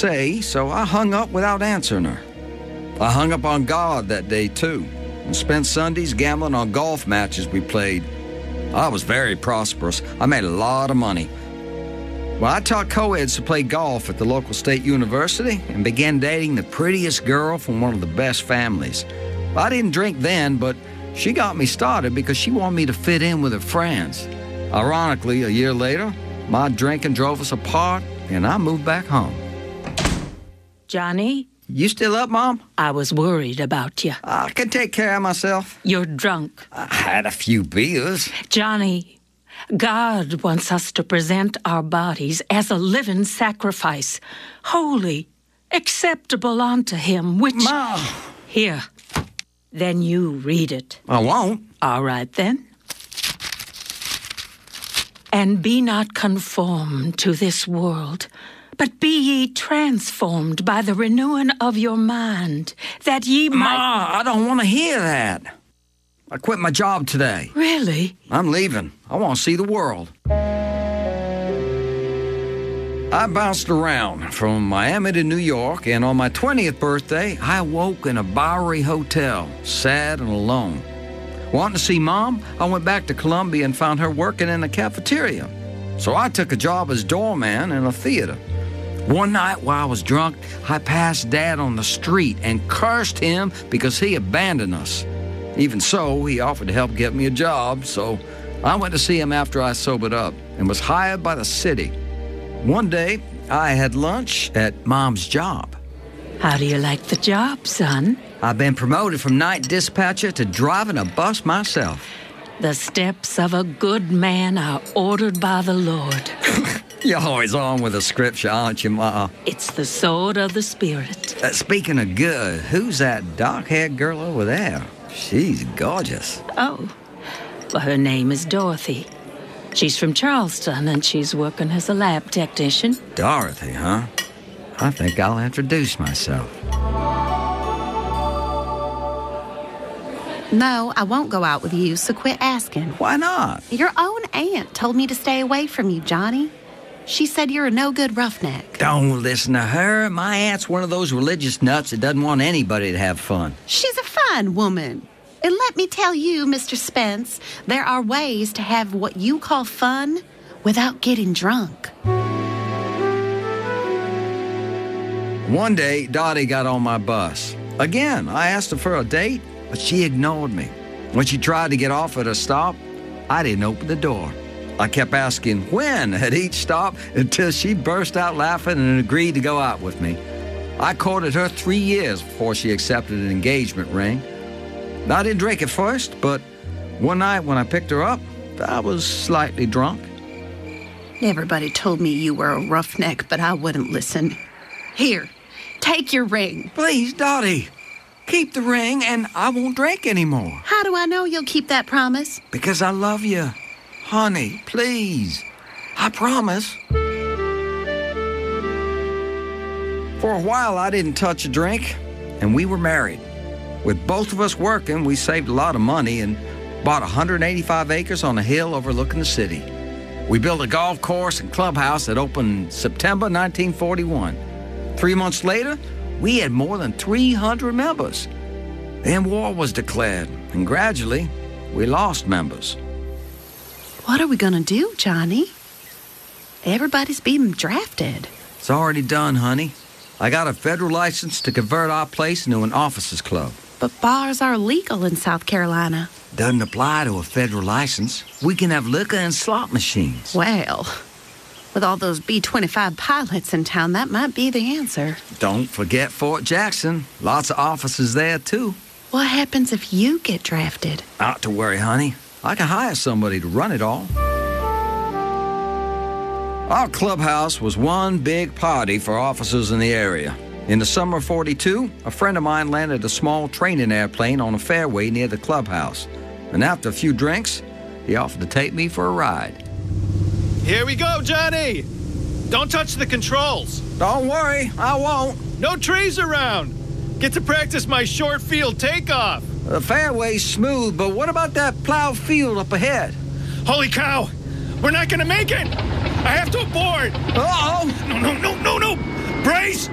say, so I hung up without answering her. I hung up on God that day, too, and spent Sundays gambling on golf matches we played. I was very prosperous. I made a lot of money. Well, I taught co-eds to play golf at the local state university and began dating the prettiest girl from one of the best families. I didn't drink then, but she got me started because she wanted me to fit in with her friends. Ironically, a year later, my drinking drove us apart, and I moved back home. Johnny? You still up, Mom? I was worried about you. I can take care of myself. You're drunk. I had a few beers. Johnny, God wants us to present our bodies as a living sacrifice, holy, acceptable unto Him, which... Mom! Here. Then you read it. I won't. All right, then. And be not conformed to this world, but be ye transformed by the renewing of your mind, that ye might... Ma, I don't want to hear that. I quit my job today. Really? I'm leaving. I want to see the world. I bounced around from Miami to New York, and on my 20th birthday, I woke in a Bowery hotel, sad and alone. Wanting to see Mom, I went back to Columbia and found her working in the cafeteria. So I took a job as doorman in a theater. One night while I was drunk, I passed Dad on the street and cursed him because he abandoned us. Even so, he offered to help get me a job, so I went to see him after I sobered up and was hired by the city. One day, I had lunch at Mom's job. How do you like the job, son? I've been promoted from night dispatcher to driving a bus myself. The steps of a good man are ordered by the Lord. You're always on with the scripture, aren't you, Ma? It's the sword of the Spirit. Speaking of good, who's that dark-haired girl over there? She's gorgeous. Oh, well, her name is Dorothy. She's from Charleston, and she's working as a lab technician. Dorothy, huh? I think I'll introduce myself. No, I won't go out with you, so quit asking. Why not? Your own aunt told me to stay away from you, Johnny. She said you're a no-good roughneck. Don't listen to her. My aunt's one of those religious nuts that doesn't want anybody to have fun. She's a fine woman. And let me tell you, Mr. Spence, there are ways to have what you call fun without getting drunk. One day, Dottie got on my bus. Again, I asked her for a date, but she ignored me. When she tried to get off at a stop, I didn't open the door. I kept asking when at each stop until she burst out laughing and agreed to go out with me. I courted her 3 years before she accepted an engagement ring. I didn't drink at first, but one night when I picked her up, I was slightly drunk. Everybody told me you were a roughneck, but I wouldn't listen. Here, take your ring. Please, Dottie, keep the ring and I won't drink anymore. How do I know you'll keep that promise? Because I love you. Honey, please. I promise. For a while, I didn't touch a drink, and we were married. With both of us working, we saved a lot of money and bought 185 acres on a hill overlooking the city. We built a golf course and clubhouse that opened September 1941. 3 months later, we had more than 300 members. Then war was declared, and gradually, we lost members. What are we gonna do, Johnny? Everybody's being drafted. It's already done, honey. I got a federal license to convert our place into an officers' club. But bars are legal in South Carolina. Doesn't apply to a federal license. We can have liquor and slot machines. Well, with all those B-25 pilots in town, that might be the answer. Don't forget Fort Jackson. Lots of officers there, too. What happens if you get drafted? Not to worry, honey. I can hire somebody to run it all. Our clubhouse was one big party for officers in the area. In the summer of '42, a friend of mine landed a small training airplane on a fairway near the clubhouse. And after a few drinks, he offered to take me for a ride. Here we go, Johnny! Don't touch the controls. Don't worry, I won't. No trees around. Get to practice my short field takeoff. The fairway's smooth, but what about that plowed field up ahead? Holy cow! We're not gonna make it! I have to abort! Uh-oh! No! Brace!